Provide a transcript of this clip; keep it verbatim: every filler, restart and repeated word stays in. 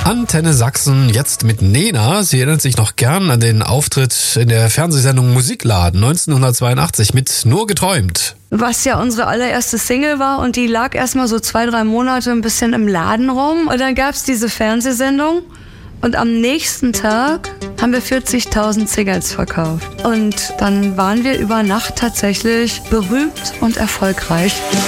Antenne Sachsen, jetzt mit Nena. Sie erinnert sich noch gern an den Auftritt in der Fernsehsendung Musikladen neunzehnhundertzweiundachtzig mit Nur geträumt. Was ja unsere allererste Single war und die lag erstmal so zwei, drei Monate ein bisschen im Laden rum. Und dann gab's diese Fernsehsendung und am nächsten Tag haben wir vierzigtausend Singles verkauft. Und dann waren wir über Nacht tatsächlich berühmt und erfolgreich.